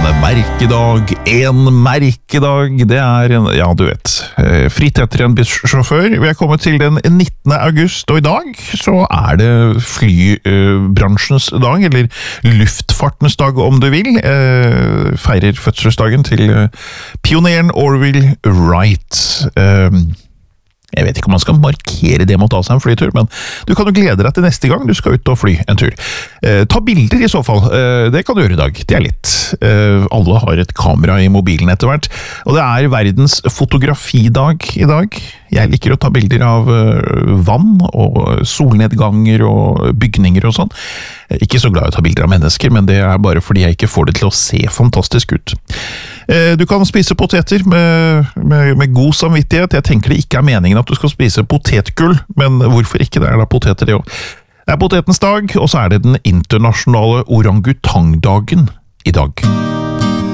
merkedag, det ja du vet, fritt etter en bussjåfør. Vi er kommet til den 19. august, og i dag så det flybransjens dag, eller luftfartens dag om du vil. Feirer fødselsdagen til pioneren Orville Wright. Jeg vet ikke om man skal markere det med å ta seg en flytur, men du kan jo glede deg til neste gang du skal ut og fly en tur. Ta bilder i så fall, det kan du gjøre i dag, det litt. Alle har et kamera i mobilen etter hvert, og det verdens fotografidag i dag. Jeg liker å ta bilder av vann og solnedganger og bygninger og sånn. Ikke så glad i å ta bilder av mennesker, men det bare fordi jeg ikke får det til å se fantastisk ut. Du kan spise poteter med god samvittighet. Jeg tenker det ikke meningen at du skal spise potetgull, men hvorfor ikke? Det da poteter det også. Det potetens dag, og så det den internasjonale orangutangdagen i dag.